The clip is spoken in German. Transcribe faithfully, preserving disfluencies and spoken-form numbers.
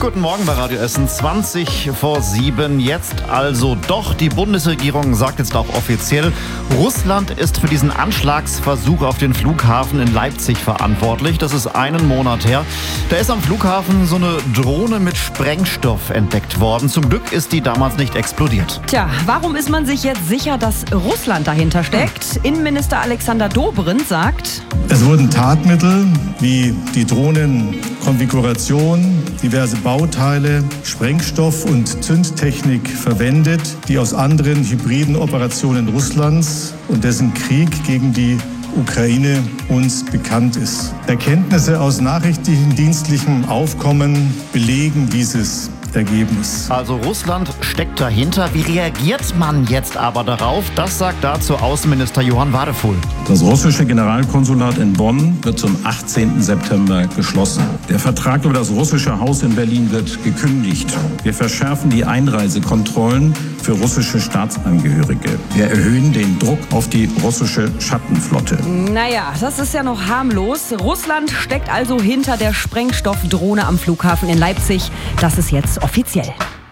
Guten Morgen bei Radio Essen, zwanzig vor sieben. Jetzt also doch, die Bundesregierung sagt jetzt auch offiziell, Russland ist für diesen Anschlagsversuch auf den Flughafen in Leipzig verantwortlich. Das ist einen Monat her. Da ist am Flughafen so eine Drohne mit Sprengstoff entdeckt worden. Zum Glück ist die damals nicht explodiert. Tja, warum ist man sich jetzt sicher, dass Russland dahinter steckt? Innenminister Alexander Dobrindt sagt: Es wurden Tatmittel wie die Drohnenkonfiguration, diverse Bauteile, Sprengstoff und Zündtechnik verwendet, die aus anderen hybriden Operationen Russlands und dessen Krieg gegen die Ukraine uns bekannt ist. Erkenntnisse aus nachrichtendienstlichem Aufkommen belegen dieses Ergebnis. Also Russland steckt dahinter. Wie reagiert man jetzt aber darauf? Das sagt dazu Außenminister Johann Wadefuhl. Das russische Generalkonsulat in Bonn wird zum achtzehnten September geschlossen. Der Vertrag über das russische Haus in Berlin wird gekündigt. Wir verschärfen die Einreisekontrollen für russische Staatsangehörige. Wir erhöhen den Druck auf die russische Schattenflotte. Naja, das ist ja noch harmlos. Russland steckt also hinter der Sprengstoffdrohne am Flughafen in Leipzig. Das ist jetzt offiziell.